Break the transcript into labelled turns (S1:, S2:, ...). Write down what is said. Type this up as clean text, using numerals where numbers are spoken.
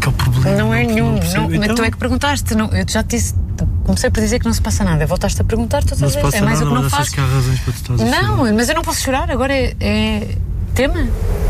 S1: que é o problema?
S2: Não é nenhum.
S1: Então,
S2: Mas tu é que perguntaste. Não, eu já te disse. Comecei por dizer que não se passa nada. Voltaste a perguntar todas as vezes. É mais o que não faço.
S1: Que há razões para tu estás a chorar.
S2: Não, mas eu não posso chorar. Agora é tema.